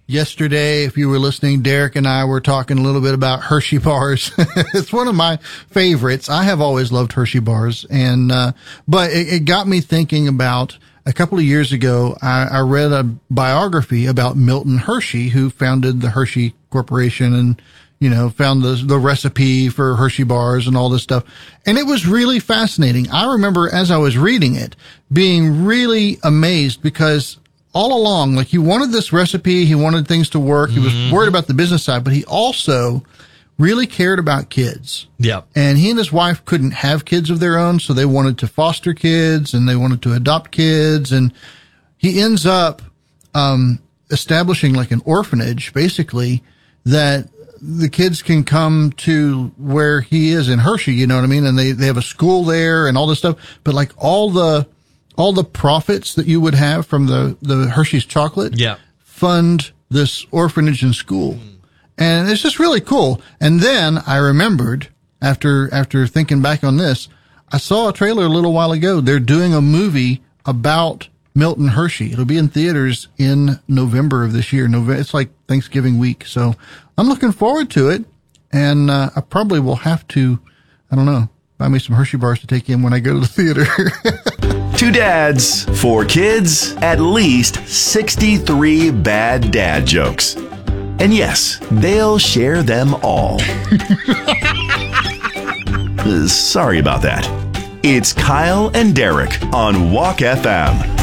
yesterday, if you were listening, Derek and I were talking a little bit about Hershey bars. It's one of my favorites. I have always loved Hershey bars. And, but it got me thinking about a couple of years ago, I read a biography about Milton Hershey, who founded the Hershey Corporation and, found the recipe for Hershey bars and all this stuff. And it was really fascinating. I remember as I was reading it being really amazed because all along, like, he wanted this recipe, he wanted things to work, he was worried about the business side, but he also really cared about kids. Yeah. And he and his wife couldn't have kids of their own, so they wanted to foster kids and they wanted to adopt kids. And he ends up establishing like an orphanage, basically, that the kids can come to where he is in Hershey, you know what I mean? And they have a school there and all this stuff. But like all the profits that you would have from the Hershey's chocolate fund this orphanage and school. And it's just really cool. And then I remembered after thinking back on this, I saw a trailer a little while ago. They're doing a movie about Milton Hershey. It'll be in theaters in November of this year. It's like Thanksgiving week. So I'm looking forward to it. And I probably will have to, I don't know, buy me some Hershey bars to take in when I go to the theater. 2 dads, 4 kids, at least 63 bad dad jokes. And yes, they'll share them all. Sorry about that. It's Kyle and Derek on Walk FM.